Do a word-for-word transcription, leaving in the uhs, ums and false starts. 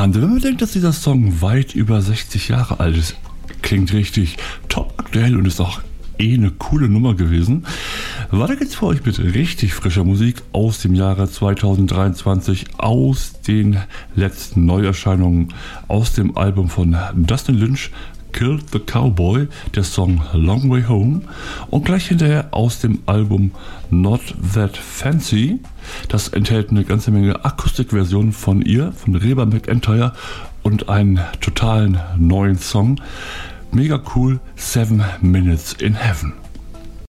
Wahnsinn, wenn man denkt, dass dieser Song weit über sechzig Jahre alt ist. Klingt richtig top aktuell und ist auch eh eine coole Nummer gewesen. Weiter geht's für euch mit richtig frischer Musik aus dem Jahre zweitausenddreiundzwanzig, aus den letzten Neuerscheinungen, aus dem Album von Dustin Lynch, Killed the Cowboy, der Song Long Way Home, und gleich hinterher aus dem Album Not That Fancy. Das enthält eine ganze Menge Akustikversionen von ihr, von Reba McEntire, und einen totalen neuen Song. Mega cool, Seven Minutes in Heaven.